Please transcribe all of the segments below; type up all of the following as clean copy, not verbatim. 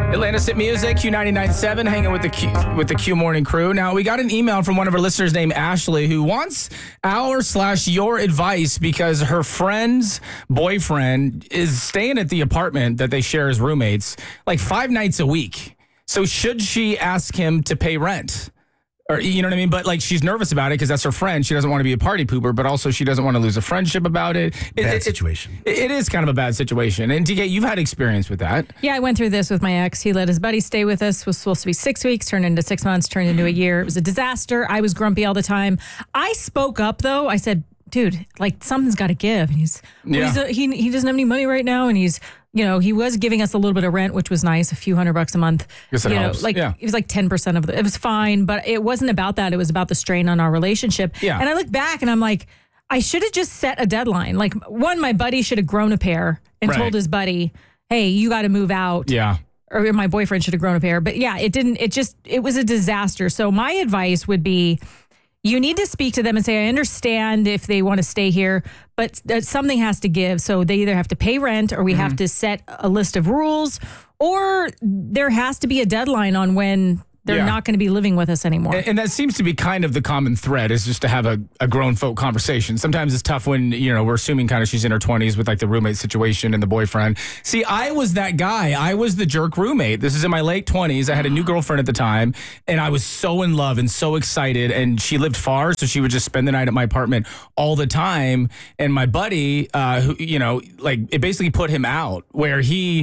Atlantis Hit Music, Q99.7, hanging with the Q Morning crew. Now, we got an email from one of our listeners named Ashley who wants our/your advice because her friend's boyfriend is staying at the apartment that they share as roommates like 5 nights a week. So should she ask him to pay rent? Or, you know what I mean? But like, she's nervous about it because that's her friend. She doesn't want to be a party pooper, but also she doesn't want to lose a friendship about it. Bad situation. It is kind of a bad situation. And DK, you've had experience with that. Yeah, I went through this with my ex. He let his buddy stay with us. Was supposed to be 6 weeks, turned into 6 months, turned into a year. It was a disaster. I was grumpy all the time. I spoke up though. I said, dude, like something's got to give. And he doesn't have any money right now. And he was giving us a little bit of rent, which was nice, a few $100 a month. Guess it helps. It was like 10% of it was fine, but it wasn't about that. It was about the strain on our relationship. Yeah. And I look back and I'm like, I should have just set a deadline. Like, one, my buddy should have grown a pair and told his buddy, hey, you got to move out. Yeah. Or my boyfriend should have grown a pair. But yeah, it was a disaster. So my advice would be, you need to speak to them and say, I understand if they want to stay here, but something has to give. So they either have to pay rent or we have to set a list of rules, or there has to be a deadline on when they're not going to be living with us anymore. And that seems to be kind of the common thread, is just to have a grown folk conversation. Sometimes it's tough when, we're assuming kind of she's in her 20s with like the roommate situation and the boyfriend. See, I was that guy. I was the jerk roommate. This is in my late 20s. I had a new girlfriend at the time, and I was so in love and so excited. And she lived far, so she would just spend the night at my apartment all the time. And my buddy, who, it basically put him out, where he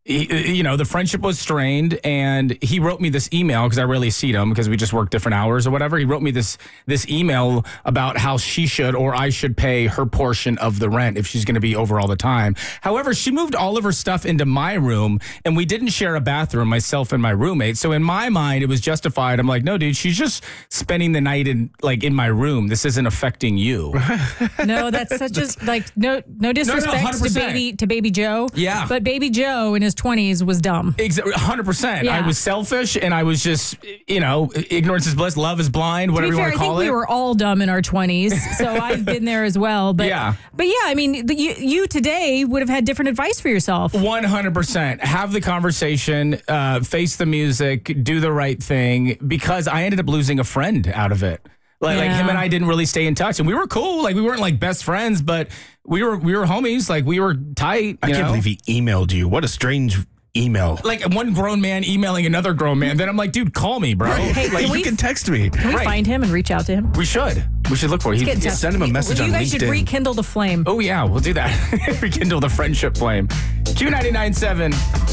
the friendship was strained, and he wrote me this email because I rarely see him because we just work different hours or whatever. He wrote me this email about how she should, or I should, pay her portion of the rent if she's going to be over all the time. However, she moved all of her stuff into my room, and we didn't share a bathroom, myself and my roommate. So in my mind, it was justified. I'm like, no, dude, she's just spending the night in my room. This isn't affecting you. No, that's such no disrespect to baby Joe. Yeah. But baby Joe in his 20s was dumb. 100%. Yeah. I was selfish, and I was just, ignorance is bliss, love is blind, whatever you want to call it. I think we were all dumb in our 20s, so I've been there as well. But yeah, I mean, you today would have had different advice for yourself. 100%. Have the conversation, face the music, do the right thing, because I ended up losing a friend out of it. Like him and I didn't really stay in touch, and we were cool. Like, we weren't like best friends, but we were homies. Like, we were tight. I can't believe he emailed you. What a strange email. Like, one grown man emailing another grown man. Then I'm like, dude, call me, bro. Hey, like, you can text me. Can we find him and reach out to him? We should look for him. Send him a message on LinkedIn. You guys should rekindle the flame. Oh yeah, we'll do that. Rekindle the friendship flame. Q99.7.